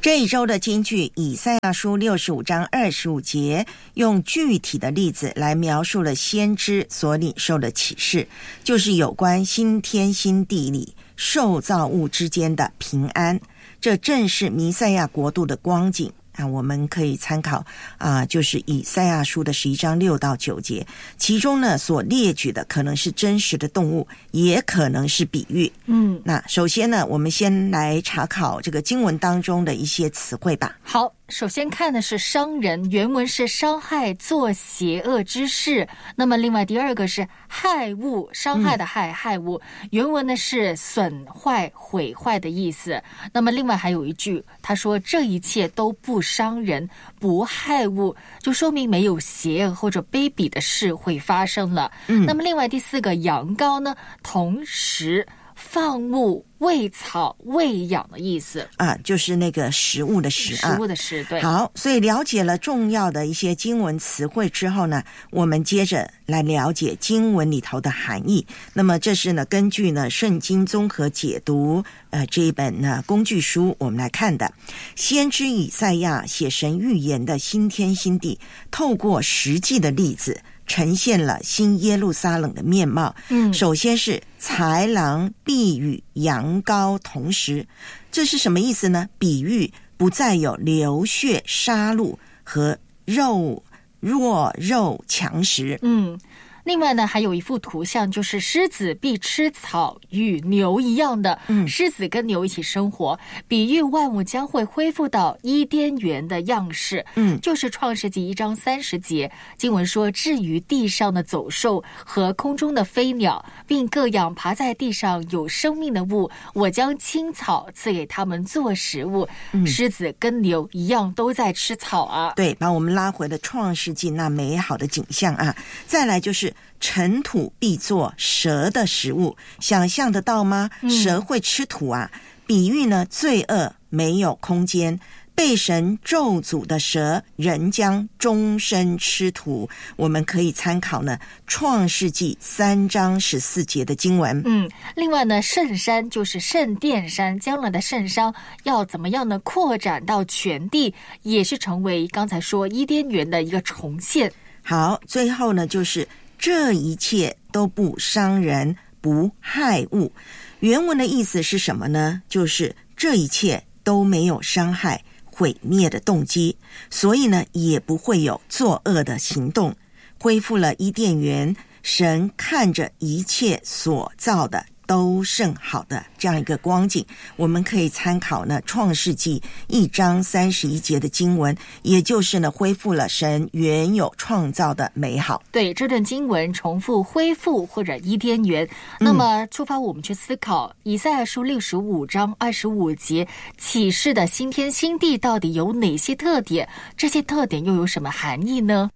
这一周的金句以赛亚书65章25节，用具体的例子来描述了先知所领受的启示，就是有关新天新地里受造物之间的平安。这正是弥赛亚国度的光景。我们可以参考就是以赛亚书的11章6到9节，其中呢所列举的可能是真实的动物，也可能是比喻。那首先呢，我们先来查考这个经文当中的一些词汇吧。 好，首先看的是伤人，原文是伤害，做邪恶之事。那么另外第二个是害物，伤害的害，害物，原文呢是损坏、毁坏的意思。那么另外还有一句，他说这一切都不伤人，不害物，就说明没有邪恶或者卑鄙的事会发生了。那么另外第四个羊羔呢，同时放牧、喂草、喂养的意思就是那个食物的食食物的食，对。 好，所以了解了重要的一些经文词汇之后呢，我们接着来了解经文里头的含义。那么这是呢根据呢圣经综合解读这一本呢工具书我们来看的。先知以赛亚写神预言的新天新地，透过实际的例子呈现了新耶路撒冷的面貌。首先是豺狼必与羊羔同食，这是什么意思呢？比喻不再有流血、杀戮和弱肉强食。 另外呢，还有一幅图像，就是狮子必吃草，与牛一样的。狮子跟牛一起生活，比喻万物将会恢复到伊甸园的样式。就是创世纪1章30节，经文说，至于地上的走兽和空中的飞鸟，并各样爬在地上有生命的物，我将青草赐给他们做食物。狮子跟牛一样都在吃草啊。 对，把我们拉回了创世纪那美好的景象啊。再来就是尘土必做蛇的食物，想象得到吗？蛇会吃土啊。比喻呢，罪恶没有空间，被神咒诅的蛇仍将终身吃土。我们可以参考呢创世纪3章14节的经文。 另外呢，圣山就是圣殿山，将来的圣山要怎么样呢？扩展到全地，也是成为刚才说伊甸园的一个重现。 好，最后呢就是这一切都不伤人，不害物。原文的意思是什么呢？就是这一切都没有伤害、毁灭的动机，所以呢也不会有作恶的行动。恢复了伊甸园，神看着一切所造的都甚好的这样一个光景。我们可以参考呢创世纪1章31节的经文，也就是呢恢复了神原有创造的美好。 对，这段经文重复恢复或者伊甸园。那么出发我们去思考以赛亚书65章25节启示的新天新地到底有哪些特点，这些特点又有什么含义呢？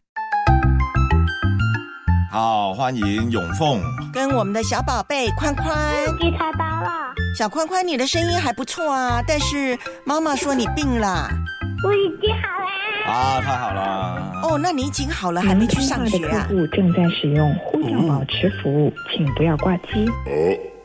好，欢迎永凤跟我们的小宝贝宽宽。 你猜到了？ 小宽宽，你的声音还不错啊，但是妈妈说你病了。 我已经好了。 太好了。 那你已经好了，还没去上学啊？ 客户正在使用呼叫保持服务，请不要挂机。